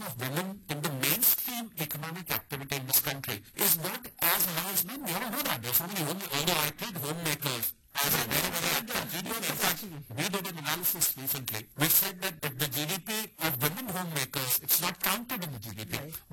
of women in the mainstream economic activity in this country is not as high as men. We all know that. There's so many I treat homemakers as a very, very active GDP. In fact, we did an analysis recently. We said that the GDP of women homemakers, it's not counted in the GDP. Right.